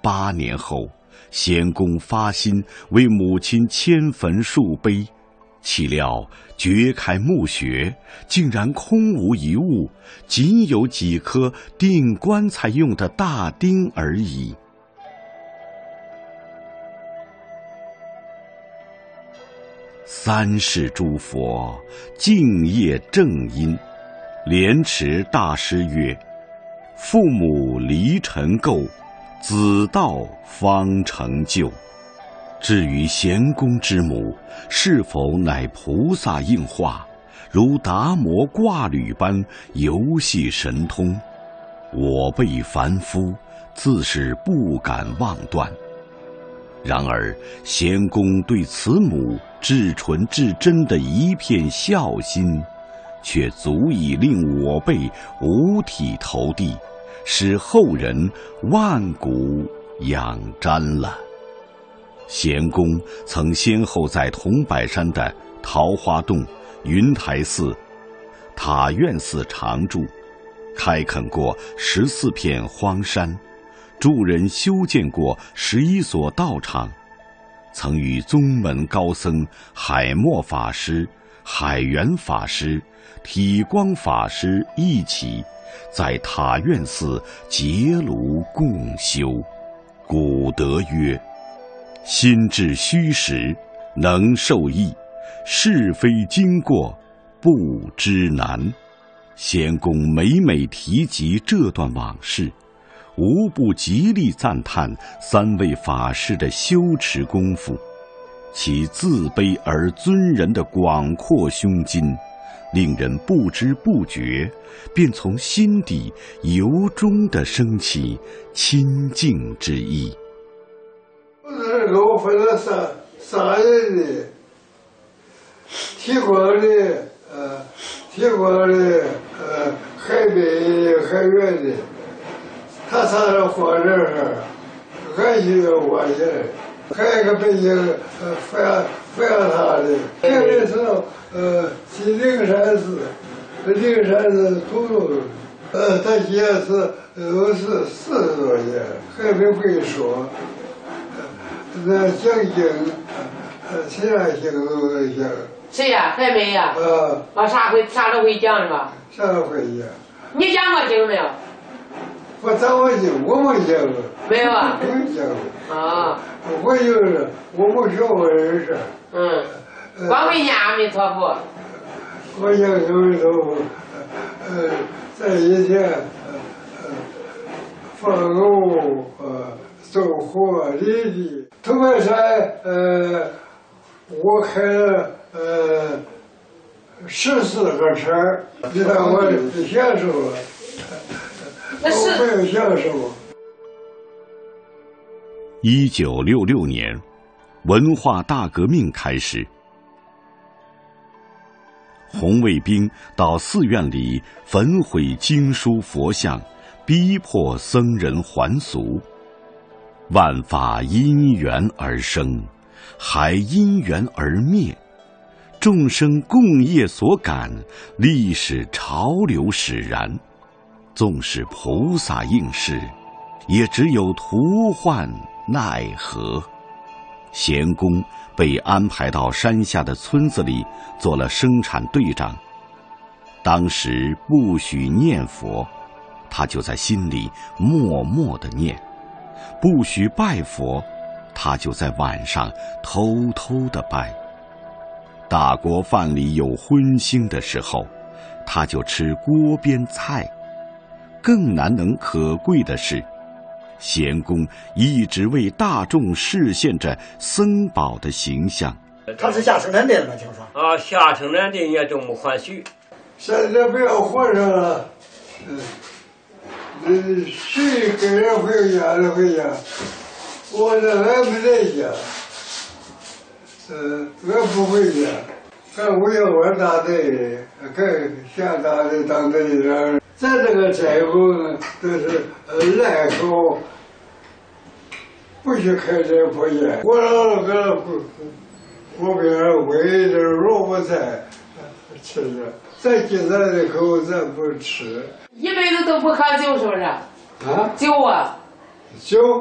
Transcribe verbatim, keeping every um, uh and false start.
八年后，贤公发心为母亲迁坟树碑，岂料掘开墓穴，竟然空无一物，仅有几颗钉棺材用的大钉而已。三世诸佛敬业正因，莲池大师曰：父母离尘垢，子道方成就。至于贤公之母，是否乃菩萨应化，如达摩挂履般游戏神通，我辈凡夫自是不敢妄断。然而贤公对此母至纯至真的一片孝心，却足以令我辈五体投地，使后人万古仰瞻了。贤公曾先后在桐柏山的桃花洞、云台寺、塔院寺常住，开垦过十四片荒山，助人修建过十一所道场，曾与宗门高僧海默法师、海源法师、体光法师一起在塔院寺结庐共修。古德曰：心至虚实，能受益；是非经过，不知难。贤公每每提及这段往事，无不极力赞叹三位法师的修持功夫，其自卑而尊人的广阔胸襟，令人不知不觉便从心底由衷地升起亲近之意。 给我分了三三人的，提光的，呃，提光的，呃，海北的，海远的，他仨人活这儿，俺就要活下来。还有一个北京，呃，反反他的，这个是呃，去灵山寺，灵山寺土路，呃，他现在是都是四十多年，还没会说。那讲经，呃，其他经都能讲。 谁呀？还没呀？ 啊。 啊，啥会啥都会讲是吧？ 啥都会讲。 你讲过经没有？ 我讲过经，我没讲过。 没有啊？ 没讲过。 啊。 我就是我没学过人事。 嗯。光会念阿弥陀佛。 我念阿弥陀佛，呃，在以前，呃，放偶，呃。走火离地，头白山，呃，我开了呃十四个车，你看我享受了，我没有享受。 一九六六年，文化大革命开始，红卫兵到寺院里焚毁经书佛像，逼迫僧人还俗。万法因缘而生，还因缘而灭。众生共业所感，历史潮流使然。纵使菩萨应是，也只有徒唤奈何。贤公被安排到山下的村子里做了生产队长。当时不许念佛，他就在心里默默地念。不许拜佛，他就在晚上偷偷地拜。大锅饭里有荤腥的时候，他就吃锅边菜。更难能可贵的是，贤公一直为大众示现着僧宝的形象。 他是下生产队的吗？听说啊，下生产队也都没还许。 现在不要活着了，嗯。嗯，谁跟人回家就回家，我这俺没在家，嗯，俺不回家，俺我要玩大队，俺下大队当队长。咱这个斋后呢，都是赖口，不许开这破烟。我老个我边围着萝卜菜吃着，咱进咱的口咱不吃。 一辈子都不喝酒是不是？ 啊， 酒啊， 酒。